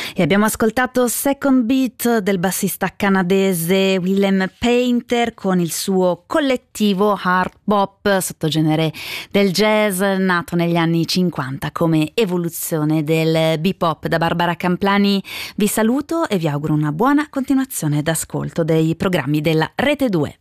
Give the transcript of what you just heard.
E abbiamo ascoltato Second Beat del bassista canadese Willem Painter con il suo collettivo hard bop, sottogenere del jazz nato negli anni 50 come evoluzione del bebop. Da Barbara Camplani vi saluto e vi auguro una buona continuazione d'ascolto dei programmi della Rete 2.